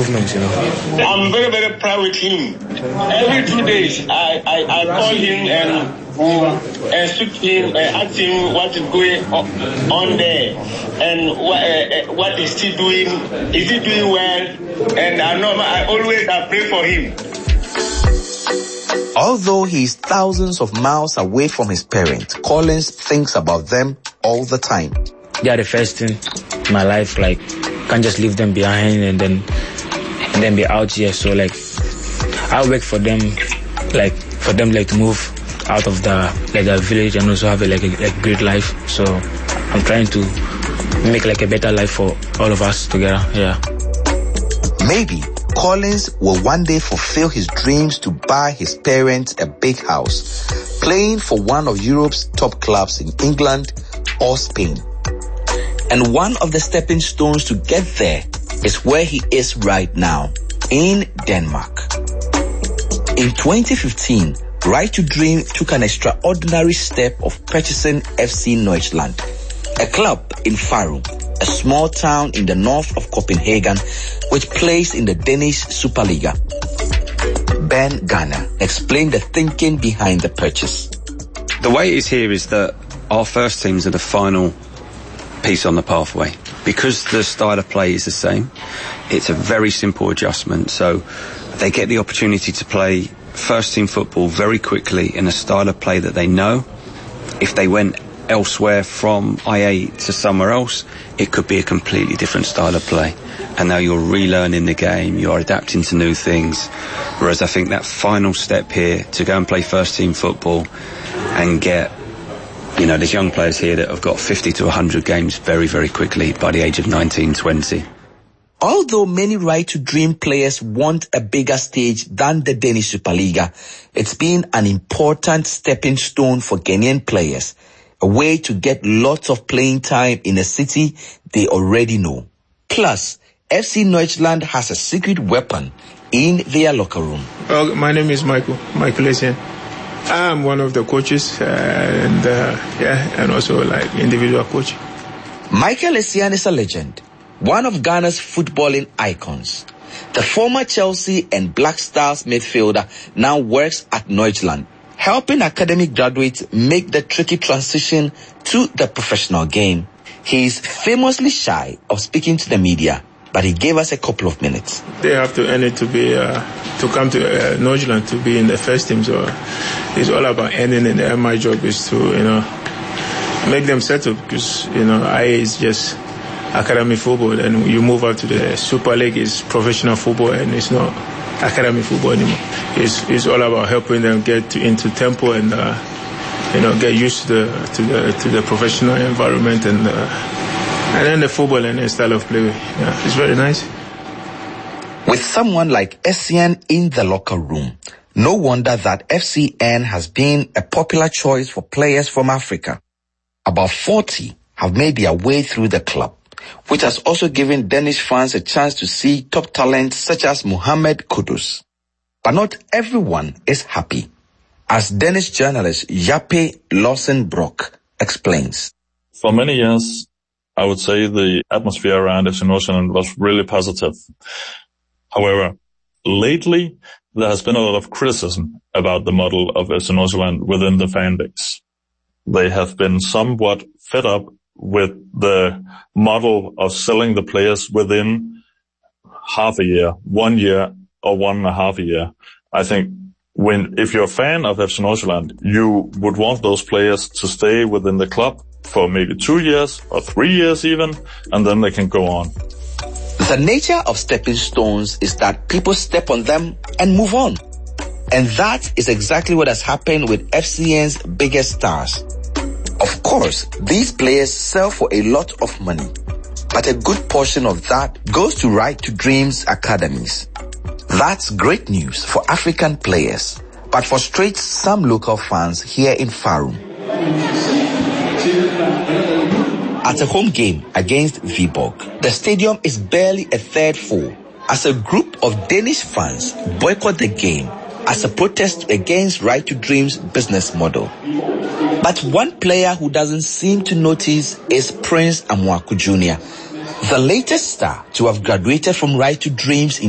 improvements, I'm very, very proud with him. Every 2 days, I call him and speak to him and ask him what is going on there and what is he doing. Is he doing well? And I always pray for him. Although he is thousands of miles away from his parents, Collins thinks about them all the time. They are the first thing in my life. Like, can't just leave them behind and then be out here. So like, I work for them, to move out of the village and also have a great life. So I'm trying to make a better life for all of us together. Yeah. Maybe Collins will one day fulfill his dreams to buy his parents a big house, playing for one of Europe's top clubs in England or Spain. And one of the stepping stones to get there is where he is right now, in Denmark. In 2015, Right to Dream took an extraordinary step of purchasing FC Nordsjælland, a club in Farum, a small town in the north of Copenhagen, which plays in the Danish Superliga. Ben Garner explained the thinking behind the purchase. The way it is here is that our first teams are the final piece on the pathway. Because the style of play is the same, it's a very simple adjustment. So they get the opportunity to play first team football very quickly in a style of play that they know. If they went elsewhere from IA to somewhere else, it could be a completely different style of play. And now you're relearning the game, you're adapting to new things. Whereas I think that final step here to go and play first team football and get, there's young players here that have got 50 to 100 games very, very quickly by the age of 19, 20. Although many Right to Dream players want a bigger stage than the Danish Superliga, it's been an important stepping stone for Ghanaian players, a way to get lots of playing time in a city they already know. Plus, FC Nordsjælland has a secret weapon in their locker room. Well, my name is Michael Essien. I'm one of the coaches and also individual coach. Michael Essien is a legend, one of Ghana's footballing icons. The former Chelsea and Black Stars midfielder now works at Nordsjælland, helping academic graduates make the tricky transition to the professional game. He is famously shy of speaking to the media, but he gave us a couple of minutes. They have to earn it to be to come to Nordsjælland to be in the first team. So it's all about earning it. And my job is to make them settle, because IA is just academy football, and you move out to the Super League, is professional football, and it's not academy football anymore. It's all about helping them get into tempo and get used to the professional environment and then the football and the style of play. Yeah, it's very nice. With someone like Essien in the locker room, no wonder that FCN has been a popular choice for players from Africa. About 40 have made their way through the club, which has also given Danish fans a chance to see top talents such as Mohamed Kudus. But not everyone is happy, as Danish journalist Jappe Lawson-Brock explains. For many years, I would say the atmosphere around FC Nordsjælland was really positive. However, lately, there has been a lot of criticism about the model of FC Nordsjælland within the fan base. They have been somewhat fed up with the model of selling the players within half a year, 1 year or 1.5 years. I think if you're a fan of FC Nordsjælland, you would want those players to stay within the club for maybe 2 years or 3 years even, and then they can go on. The nature of stepping stones is that people step on them and move on. And that is exactly what has happened with FCN's biggest stars. Of course, these players sell for a lot of money, but a good portion of that goes to Right to Dream's academies. That's great news for African players, but frustrates some local fans here in Farum. At a home game against Viborg, the stadium is barely a third full as a group of Danish fans boycott the game as a protest against Right to Dream's business model. But one player who doesn't seem to notice is Prince Amwaku Jr., the latest star to have graduated from Right to Dreams in